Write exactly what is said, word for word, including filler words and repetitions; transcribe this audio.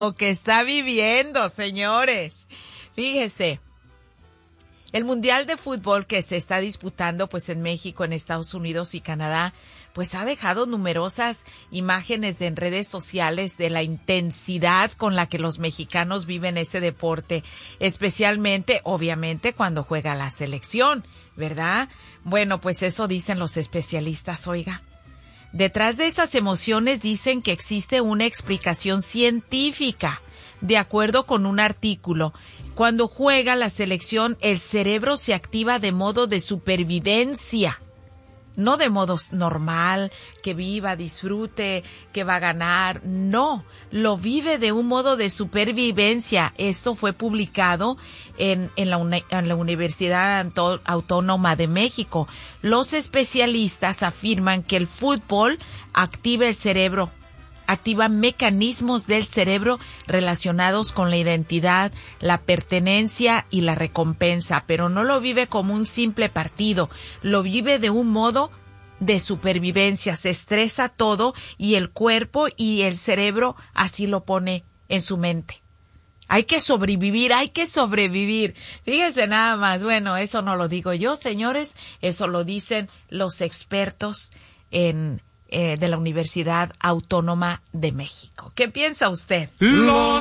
que está viviendo, señores. Fíjese, el Mundial de Fútbol que se está disputando pues en México, en Estados Unidos y Canadá, pues ha dejado numerosas imágenes de en redes sociales de la intensidad con la que los mexicanos viven ese deporte, especialmente, obviamente, cuando juega la selección, ¿verdad? Bueno, pues eso dicen los especialistas, oiga. Detrás de esas emociones dicen que existe una explicación científica. De acuerdo con un artículo, cuando juega la selección, el cerebro se activa de modo de supervivencia, no de modo normal, que viva, disfrute, que va a ganar. No, lo vive de un modo de supervivencia. Esto fue publicado en, en, la, uni, en la Universidad Autónoma de México. Los especialistas afirman que el fútbol activa el cerebro, activa mecanismos del cerebro relacionados con la identidad, la pertenencia y la recompensa, pero no lo vive como un simple partido, lo vive de un modo de supervivencia, se estresa todo y el cuerpo y el cerebro así lo pone en su mente. Hay que sobrevivir, hay que sobrevivir. Fíjense nada más, bueno, eso no lo digo yo, señores, eso lo dicen los expertos en Eh, de la Universidad Autónoma de México. ¿Qué piensa usted? Los